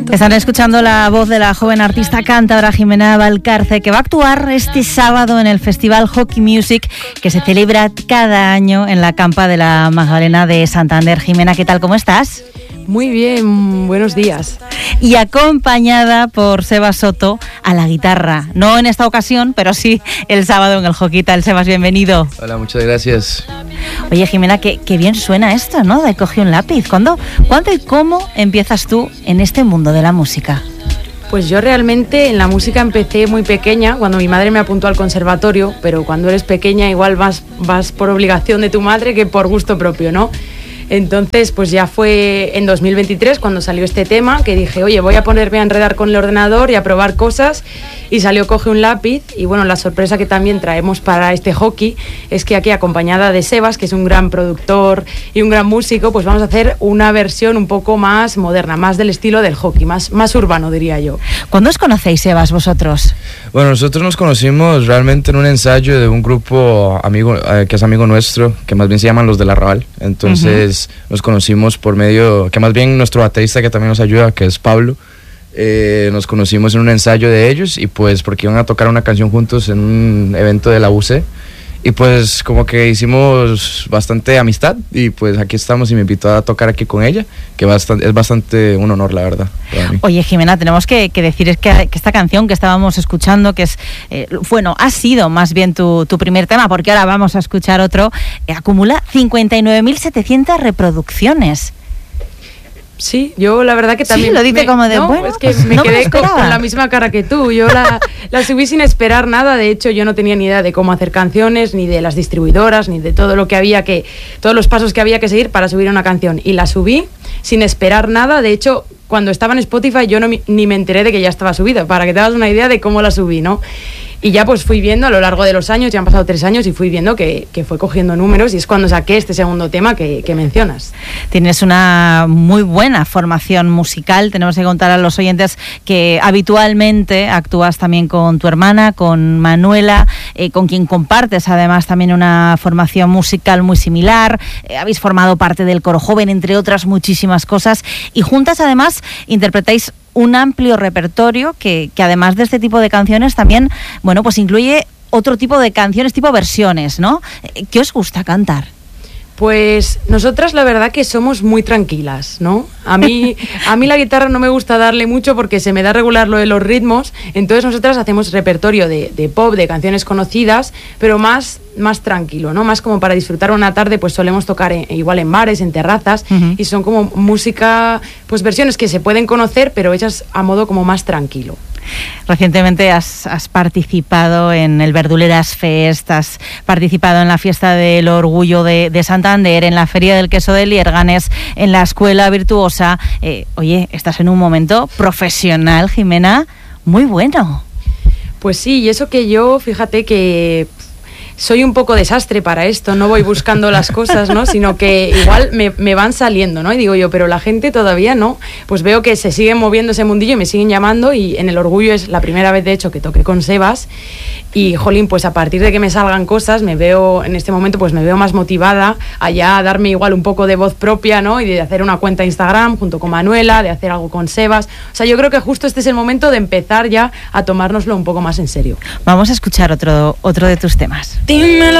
momento. Están escuchando la voz de la joven artista cántabra Jimena Valcarce, que va a actuar este sábado en el Festival Hockey Music, que se celebra cada año en la Campa de la Magdalena de Santander. Jimena, ¿qué tal? ¿Cómo estás? Muy bien, buenos días. Y acompañada por Sebas Soto a la guitarra. No en esta ocasión, pero sí el sábado en el Hockey. ¿Tal, Sebas? Bienvenido. Hola, muchas gracias. Oye, Jimena, qué bien suena esto, ¿no? De Coge un lápiz. ¿Cuándo y cómo empiezas tú en este mundo de la música? Pues yo realmente en la música empecé muy pequeña, cuando mi madre me apuntó al conservatorio, pero cuando eres pequeña igual vas por obligación de tu madre que por gusto propio, ¿no? Entonces, pues ya fue en 2023 cuando salió este tema, que dije, oye, voy a ponerme a enredar con el ordenador y a probar cosas, y salió Coge un lápiz. Y bueno, la sorpresa que también traemos para este hockey es que aquí, acompañada de Sebas, que es un gran productor y un gran músico, pues vamos a hacer una versión un poco más moderna, más del estilo del hockey, más urbano, diría yo. ¿Cuándo os conocéis, Sebas, vosotros? Bueno, nosotros nos conocimos realmente en un ensayo de un grupo amigo que es amigo nuestro, que más bien se llaman Los del Arrabal. Entonces nos conocimos por medio, que más bien nuestro baterista que también nos ayuda, que es Pablo, nos conocimos en un ensayo de ellos, y pues porque iban a tocar una canción juntos en un evento de la UC, y pues como que hicimos bastante amistad, y pues aquí estamos, y me invitó a tocar aquí con ella, que es bastante un honor, la verdad, para mí. Oye, Jimena, tenemos que decir que esta canción que estábamos escuchando, que es, ha sido más bien tu primer tema, porque ahora vamos a escuchar otro, acumula 59.700 reproducciones. Sí, yo la verdad que también... Sí, lo dice como de, bueno, es que me quedé con la misma cara que tú. Yo la subí sin esperar nada. De hecho, yo no tenía ni idea de cómo hacer canciones, ni de las distribuidoras, ni de todo lo que todos los pasos que había que seguir para subir una canción. Y la subí sin esperar nada. De hecho, cuando estaba en Spotify yo ni me enteré de que ya estaba subida, para que te hagas una idea de cómo la subí, ¿no? Y ya pues fui viendo a lo largo de los años, ya han pasado 3 años, y fui viendo que fue cogiendo números, y es cuando saqué este segundo tema que mencionas. Tienes una muy buena formación musical. Tenemos que contar a los oyentes que habitualmente actúas también con tu hermana, con Manuela, con quien compartes además también una formación musical muy similar. Habéis formado parte del coro joven, entre otras muchísimas cosas, y juntas además interpretáis un amplio repertorio que además de este tipo de canciones también, bueno, pues incluye otro tipo de canciones, tipo versiones, ¿no? ¿Qué os gusta cantar? Pues nosotras la verdad que somos muy tranquilas, ¿no? A mí la guitarra no me gusta darle mucho porque se me da regular lo de los ritmos. Entonces nosotras hacemos repertorio de pop, de canciones conocidas, pero más tranquilo, ¿no? Más como para disfrutar una tarde. Pues solemos tocar igual en bares, en terrazas, y son como música, pues versiones que se pueden conocer, pero hechas a modo como más tranquilo. Recientemente has participado en el Verduleras Fest, has participado en la Fiesta del Orgullo de Santander, en la Feria del Queso de Lierganes, en la Escuela Virtuosa. Oye, estás en un momento profesional, Jimena, muy bueno. Pues sí, y eso que yo, fíjate que soy un poco desastre para esto, no voy buscando las cosas, ¿no? Sino que igual me van saliendo, ¿no? Y digo yo, pero la gente todavía no. Pues veo que se sigue moviendo ese mundillo y me siguen llamando, y en el Orgullo es la primera vez, de hecho, que toqué con Sebas. Y, jolín, pues a partir de que me salgan cosas, en este momento, pues me veo más motivada a ya darme igual un poco de voz propia, ¿no? Y de hacer una cuenta de Instagram junto con Manuela, de hacer algo con Sebas. O sea, yo creo que justo este es el momento de empezar ya a tomárnoslo un poco más en serio. Vamos a escuchar otro de tus temas. Dímelo.